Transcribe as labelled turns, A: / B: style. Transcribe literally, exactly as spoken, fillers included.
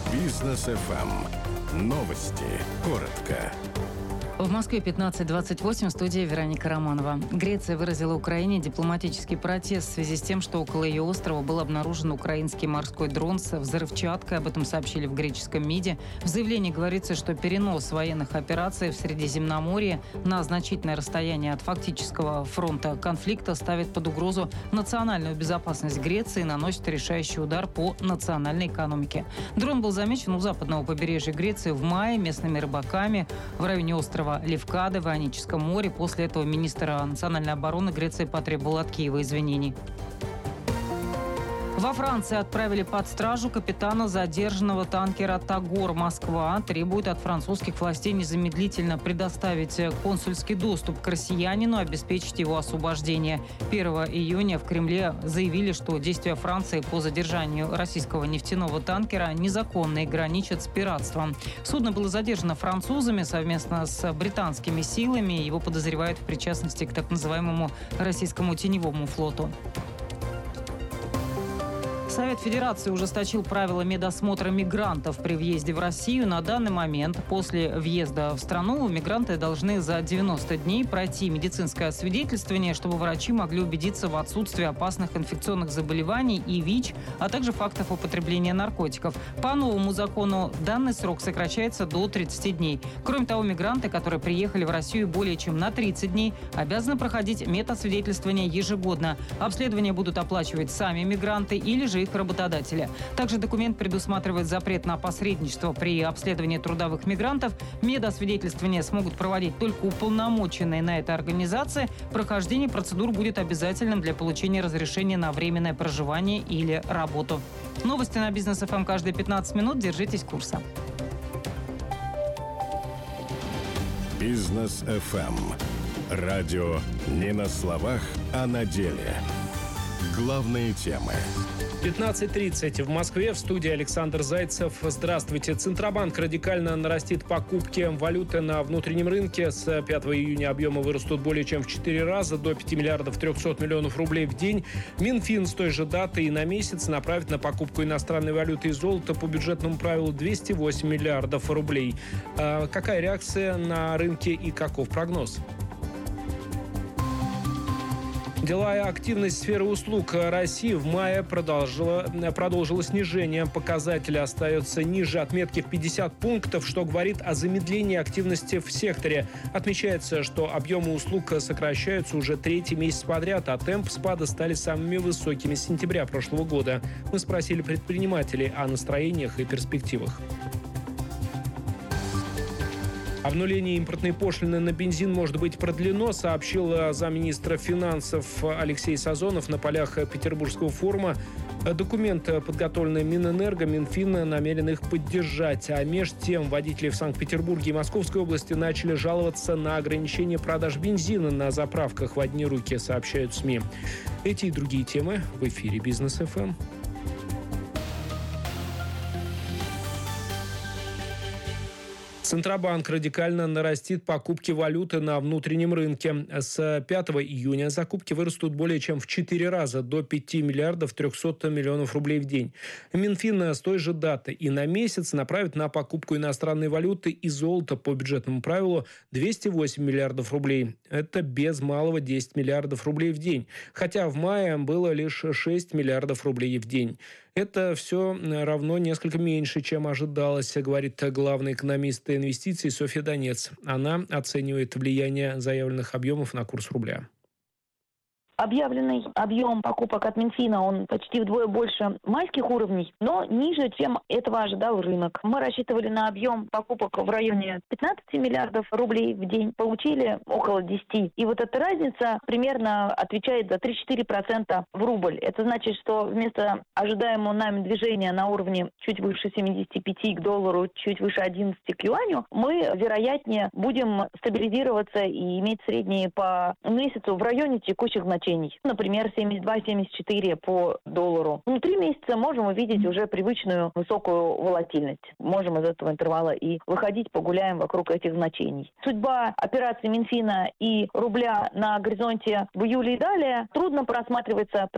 A: Бизнес эф эм. Новости. Коротко.
B: В Москве пятнадцать двадцать восемь, в студии Вероника Романова. Греция выразила Украине дипломатический протест в связи с тем, что около ее острова был обнаружен украинский морской дрон с взрывчаткой. Об этом сообщили в греческом МИДе. В заявлении говорится, что перенос военных операций в Средиземноморье на значительное расстояние от фактического фронта конфликта ставит под угрозу национальную безопасность Греции и наносит решающий удар по национальной экономике. Дрон был замечен у западного побережья Греции в мае местными рыбаками в районе острова Левкада в Ионическом море. После этого министр национальной обороны Греции потребовал от Киева извинений. Во Франции отправили под стражу капитана задержанного танкера «Тагор». Москва требует от французских властей незамедлительно предоставить консульский доступ к россиянину, обеспечить его освобождение. первого июня в Кремле заявили, что действия Франции по задержанию российского нефтяного танкера незаконны и граничат с пиратством. Судно было задержано французами совместно с британскими силами. Его подозревают в причастности к так называемому российскому теневому флоту. Совет Федерации ужесточил правила медосмотра мигрантов при въезде в Россию. На данный момент после въезда в страну мигранты должны за девяносто дней пройти медицинское освидетельствование, чтобы врачи могли убедиться в отсутствии опасных инфекционных заболеваний и ВИЧ, а также фактов употребления наркотиков. По новому закону данный срок сокращается до тридцати дней. Кроме того, мигранты, которые приехали в Россию более чем на тридцать дней, обязаны проходить медосвидетельствование ежегодно. Обследования будут оплачивать сами мигранты или же их работодателя. Также документ предусматривает запрет на посредничество при обследовании трудовых мигрантов. Медосвидетельствование смогут проводить только уполномоченные на это организации. Прохождение процедур будет обязательным для получения разрешения на временное проживание или работу. Новости на Бизнес эф эм каждые пятнадцать минут. Держитесь курса.
A: Бизнес эф эм. Радио не на словах, а на деле. Главные темы.
C: пятнадцать тридцать в Москве, в студии Александр Зайцев. Здравствуйте. Центробанк радикально нарастит покупки валюты на внутреннем рынке. С пятого июня объемы вырастут более чем в четыре раза, до пяти миллиардов трехсот миллионов рублей в день. Минфин с той же даты и на месяц направит на покупку иностранной валюты и золота по бюджетному правилу двести восемь миллиардов рублей. А какая реакция на рынке и каков прогноз? Деловая активность сферы услуг России в мае продолжила, продолжила снижение. Показатель остается ниже отметки в пятьдесят пунктов, что говорит о замедлении активности в секторе. Отмечается, что объемы услуг сокращаются уже третий месяц подряд, а темп спада стали самыми высокими с сентября прошлого года. Мы спросили предпринимателей о настроениях и перспективах. Обнуление импортной пошлины на бензин может быть продлено, сообщил замминистра финансов Алексей Сазонов на полях Петербургского форума. Документ, подготовленный Минэнерго, Минфин намерен их поддержать. А меж тем водители в Санкт-Петербурге и Московской области начали жаловаться на ограничение продаж бензина на заправках в одни руки, сообщают СМИ. Эти и другие темы в эфире Бизнес эф эм. Центробанк радикально нарастит покупки валюты на внутреннем рынке. С пятого июня закупки вырастут более чем в четыре раза, до пяти миллиардов трехсот миллионов рублей в день. Минфин с той же даты и на месяц направит на покупку иностранной валюты и золота по бюджетному правилу двести восемь миллиардов рублей. Это без малого десять миллиардов рублей в день. Хотя в мае было лишь шесть миллиардов рублей в день. Это все равно несколько меньше, чем ожидалось, говорит главный экономист инвестиций Софья Донец. Она оценивает влияние заявленных объемов на курс рубля.
D: Объявленный объем покупок от Минфина, он почти вдвое больше майских уровней, но ниже, чем этого ожидал рынок. Мы рассчитывали на объем покупок в районе пятнадцати миллиардов рублей в день, получили около десяти. И вот эта разница примерно отвечает за три-четыре процента в рубль. Это значит, что вместо ожидаемого нами движения на уровне чуть выше семидесяти пяти к доллару, чуть выше одиннадцати к юаню, мы, вероятнее, будем стабилизироваться и иметь средние по месяцу в районе текущих значений. Например, семьдесят два - семьдесят четыре по доллару. Внутри месяца можем увидеть уже привычную высокую волатильность. Можем из этого интервала и выходить, погуляем вокруг этих значений. Судьба операций Минфина и рубля на горизонте в июле и далее трудно просматривается,